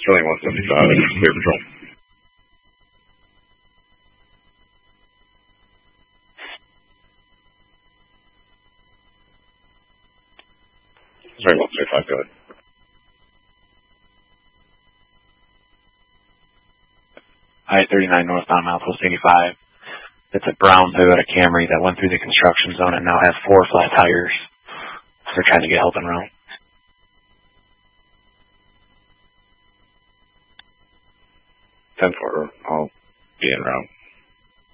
Sterling 175, clear patrol. Sterling 175, go ahead. I-39 northbound, milepost 85. It's a brown Toyota Camry that went through the construction zone and now has 4 flat tires. They're trying to get help en route. 10-4, I'll be en route.